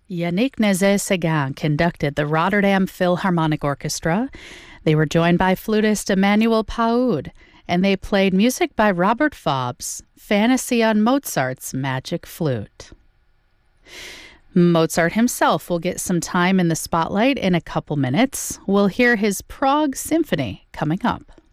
Yannick Nézet-Séguin conducted the Rotterdam Philharmonic Orchestra. They were joined by flutist Emmanuel Paoud, and they played music by Robert Fobbs, Fantasy on Mozart's Magic Flute. Mozart himself will get some time in the spotlight in a couple minutes. We'll hear his Prague Symphony coming up.